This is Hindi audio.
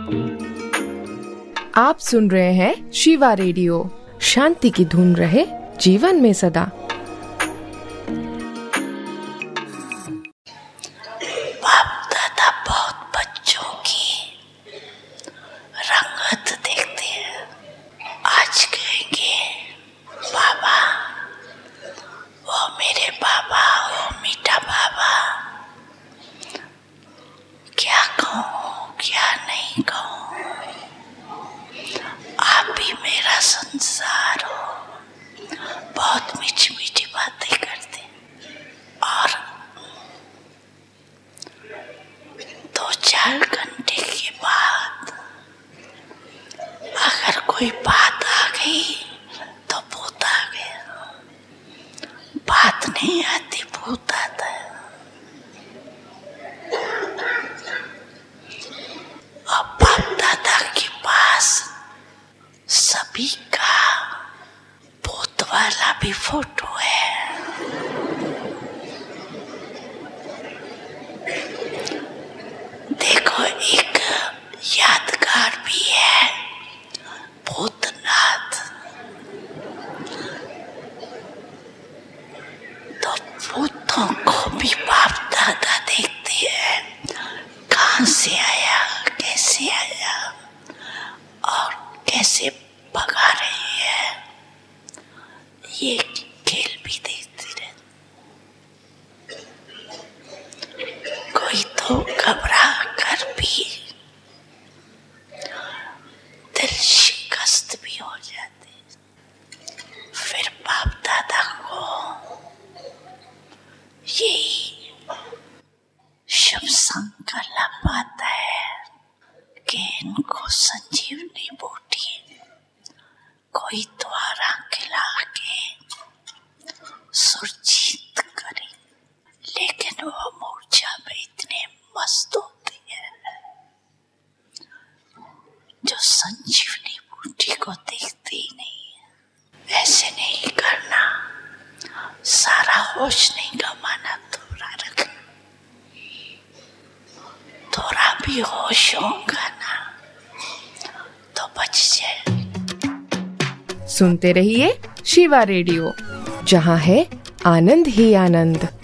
आप सुन रहे हैं शिवा रेडियो। शांति की धुन रहे जीवन में सदा। बाप दादा बहुत बच्चों की रंगत देखते हैं। आज कहेंगे बाबा, वो मेरे बाबा, वो मीठा बाबा, क्या कहूँ क्या नहीं कहूँ, आप भी मेरा संसार हो। बहुत मीठी मीठी बातें करते और 2-4 घंटे के बाद अगर कोई बात आ गई तो भूत आ गया, बात नहीं आती भूत आता है। और बाप दादा के पास सभी का भूत वाला भी फोटो है। देखो एक यादगार भी है, भूतनाथ। तो भूतों को भी बाप दादा देखते हैं, कहाँ से आया, कैसे आया और कैसे भगा रही है, ये खेल भी देखते रहते। कोई तो घबरा कर भी दिल शिकस्त भी हो जाते। फिर बाप दादा को यही शुभ संकल्प आता है कि इनको संजीवनी बूटी कोई द्वारा खिला के सुरजीत करे। लेकिन वो मूर्छा में इतने मस्त होती है जो संजीवनी बूटी को देखती ही नहीं है। ऐसे नहीं करना, सारा होश नहीं गंवाना, थोड़ा रखना। थोड़ा भी होश होगा ना तो बच जाए। सुनते रहिए शिवा रेडियो, जहाँ है आनंद ही आनंद।